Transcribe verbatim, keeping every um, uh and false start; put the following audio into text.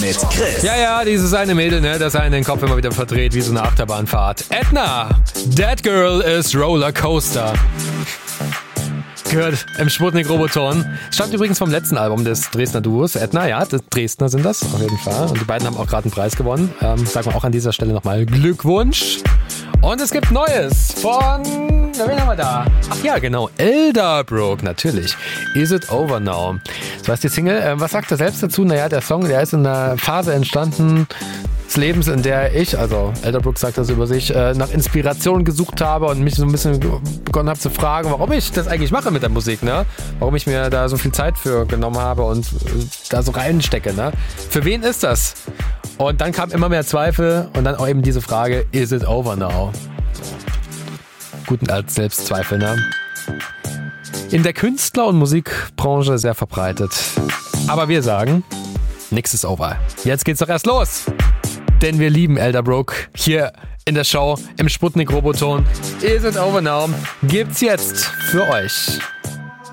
mit Chris. Ja, ja, dieses eine Mädel, ne, das einen den Kopf immer wieder verdreht wie so eine Achterbahnfahrt. Edna, That Girl is Rollercoaster. Gehört im Sputnik-Roboton. Stammt übrigens vom letzten Album des Dresdner Duos. Edna, ja, Dresdner sind das, auf jeden Fall. Und die beiden haben auch gerade einen Preis gewonnen. Ähm, sagen wir auch an dieser Stelle nochmal Glückwunsch. Und es gibt Neues von, wen haben wir da? Ach ja, genau, Elderbrook, natürlich. Is It Over Now? So heißt die Single. Ähm, was sagt er selbst dazu? Naja, der Song, der ist in einer Phase entstanden des Lebens, in der ich, also Elderbrook sagt das über sich, äh, nach Inspiration gesucht habe und mich so ein bisschen begonnen habe zu fragen, warum ich das eigentlich mache mit der Musik, ne? Warum ich mir da so viel Zeit für genommen habe und äh, da so reinstecke, ne? Für wen ist das? Und dann kam immer mehr Zweifel und dann auch eben diese Frage, is it over now? Guten als Selbstzweifel, ne? In der Künstler- und Musikbranche sehr verbreitet. Aber wir sagen, nix ist over. Jetzt geht's doch erst los. Denn wir lieben Elderbrook hier in der Show im Sputnik-Roboton. Is it over now? Gibt's jetzt für euch.